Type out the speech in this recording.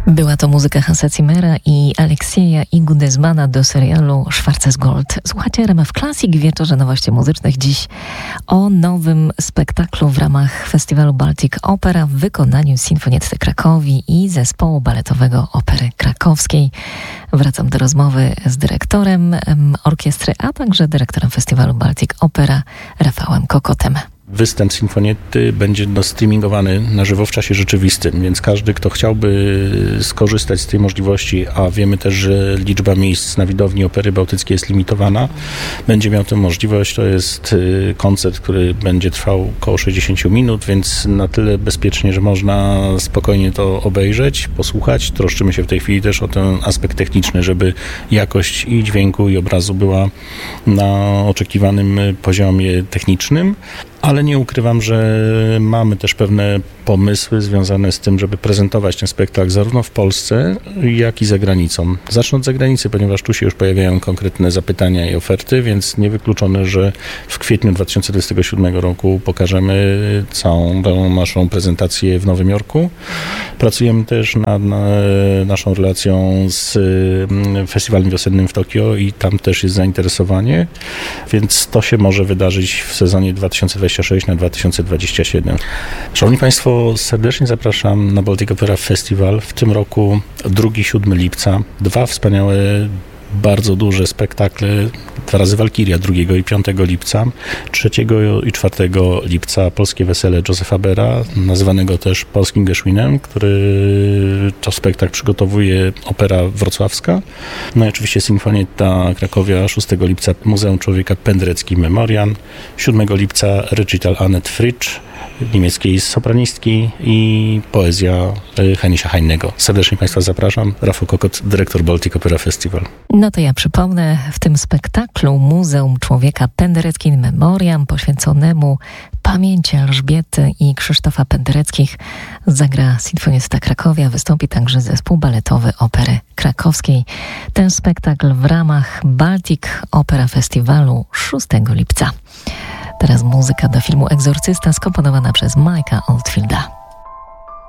Była to muzyka Hansa Zimmera i Aleksieja Igudezmana do serialu Schwarzes Gold. Słuchacie RMF Classic w wieczorze nowości muzycznych. Dziś o nowym spektaklu w ramach festiwalu Baltic Opera w wykonaniu Sinfonietty Krakowi i zespołu baletowego Opery Krakowskiej. Wracam do rozmowy z dyrektorem orkiestry, a także dyrektorem festiwalu Baltic Opera Rafałem Kokotem. Występ Sinfonietty będzie streamingowany na żywo w czasie rzeczywistym, więc każdy, kto chciałby skorzystać z tej możliwości, a wiemy też, że liczba miejsc na widowni Opery Bałtyckiej jest limitowana, będzie miał tę możliwość. To jest koncert, który będzie trwał około 60 minut, więc na tyle bezpiecznie, że można spokojnie to obejrzeć, posłuchać. Troszczymy się w tej chwili też o ten aspekt techniczny, żeby jakość i dźwięku, i obrazu była na oczekiwanym poziomie technicznym. Ale nie ukrywam, że mamy też pewne pomysły związane z tym, żeby prezentować ten spektakl zarówno w Polsce, jak i za granicą. Zacznę od zagranicy, ponieważ tu się już pojawiają konkretne zapytania i oferty, więc niewykluczone, że w kwietniu 2027 roku pokażemy całą naszą prezentację w Nowym Jorku. Pracujemy też nad naszą relacją z Festiwalem Wiosennym w Tokio i tam też jest zainteresowanie, więc to się może wydarzyć w sezonie 2026 na 2027. Szanowni Państwo, serdecznie zapraszam na Baltic Opera Festival. W tym roku 2-7 lipca. 2 wspaniałe, bardzo duże spektakle. 2 razy Walkiria 2 i 5 lipca. 3 i 4 lipca Polskie Wesele Józefa Bera, nazywanego też Polskim Gershwinem, który to spektakl przygotowuje Opera Wrocławska. No i oczywiście Sinfonietta Krakowia 6 lipca Muzeum Człowieka Penderecki Memorian. 7 lipca recital Annette Fritsch, niemieckiej sopranistki, i poezja Heinricha Heinego. Serdecznie Państwa zapraszam. Rafał Kokot, dyrektor Baltic Opera Festival. No to ja przypomnę, w tym spektaklu Muzeum Człowieka Penderecki Memoriam, poświęconemu pamięci Elżbiety i Krzysztofa Pendereckich, zagra Sinfonietta Krakowia, wystąpi także zespół baletowy Opery Krakowskiej. Ten spektakl w ramach Baltic Opera Festiwalu 6 lipca. Teraz muzyka do filmu Egzorcysta skomponowana przez Mike'a Oldfielda.